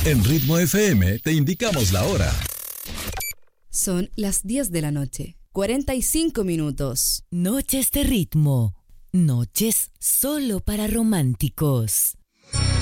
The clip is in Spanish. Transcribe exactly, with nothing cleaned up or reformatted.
En Ritmo F M te indicamos la hora. Son las diez de la noche, cuarenta y cinco minutos. Noches de ritmo. Noches solo para románticos.